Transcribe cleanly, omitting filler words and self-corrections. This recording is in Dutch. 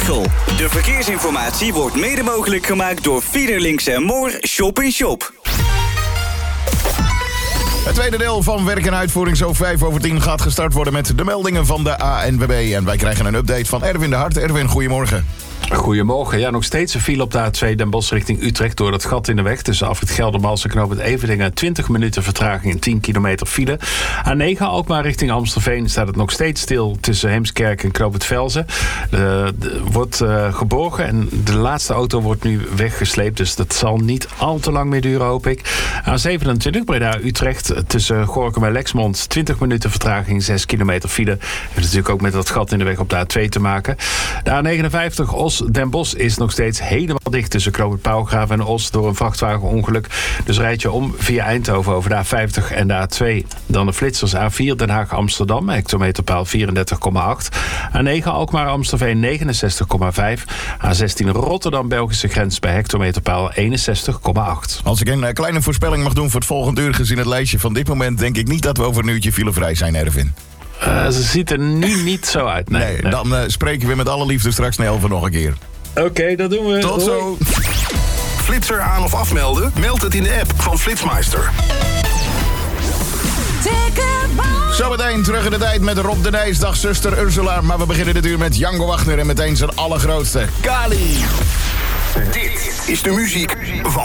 Schiphol. De verkeersinformatie wordt mede mogelijk gemaakt door Fiederlinks & Moor Shop in Shop. Het tweede deel van Werk en Uitvoering zo 5:10 gaat gestart worden met de meldingen van de ANWB. En wij krijgen een update van Erwin de Hart. Erwin, goedemorgen. Goedemorgen. Ja, nog steeds een file op de A2 Den Bosch richting Utrecht door dat gat in de weg. Tussen Afrit Geldermalsen en Knooppunt Everdingen 20 minuten vertraging en 10 kilometer file. A9 Alkmaar richting Amstelveen staat het nog steeds stil tussen Heemskerk en Knooppunt Velzen. Wordt geborgen en de laatste auto wordt nu weggesleept. Dus dat zal niet al te lang meer duren, hoop ik. A27 Breda-Utrecht tussen Gorinchem en Lexmond 20 minuten vertraging, 6 kilometer file. Heeft natuurlijk ook met dat gat in de weg op de A2 te maken. De A59 Os-Den Bosch is nog steeds helemaal dicht tussen Knooppunt Pauwgraven en Os door een vrachtwagenongeluk. Dus rijd je om via Eindhoven over de A50 en de A2. Dan de flitsers A4 Den Haag-Amsterdam, hectometerpaal 34,8. A9 Alkmaar-Amstelveen 69,5. A16 Rotterdam-Belgische grens bij hectometerpaal 61,8. Als ik een kleine voorspelling mag doen voor het volgende uur gezien het lijstje van dit moment, denk ik niet dat we over een uurtje filevrij zijn, Erwin. Ze ziet er nu niet zo uit. Nee. Dan spreken we met alle liefde straks naar 11 nog een keer. Oké, dat doen we. Tot zo. Flitser aan of afmelden? Meld het in de app van Flitsmeister. Zometeen terug in de tijd met Rob de Nijs. Dag zuster Ursula. Maar we beginnen dit uur met Django Wagner en meteen zijn allergrootste, Kali. Dit is de muziek van